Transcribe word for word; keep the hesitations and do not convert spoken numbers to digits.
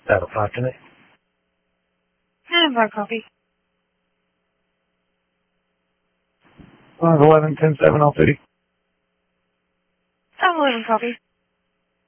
That'll talk to me. And bar copy. Well, eleven ten seven all city. I'm eleven copy.